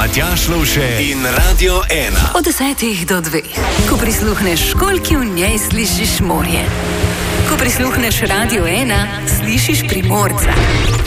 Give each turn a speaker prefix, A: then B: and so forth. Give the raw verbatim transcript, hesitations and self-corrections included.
A: Matjaž Lovše in Radio ena.
B: Od desetih do dveh. Ko prisluhneš školjki, v njej slišiš morje. Ko prisluhneš Radio ena, slišiš Primorca.